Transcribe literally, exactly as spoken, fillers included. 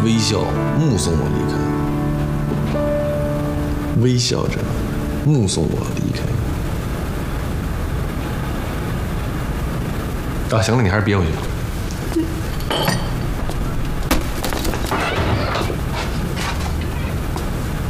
微笑目送我离开，微笑着目送我离开。啊，行了，你还是憋回去吧。